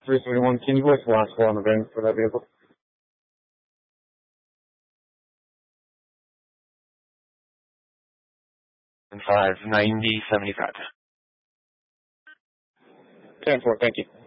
371. Can you voice the last call on the VIN for that vehicle? 59075. 10-4, thank you.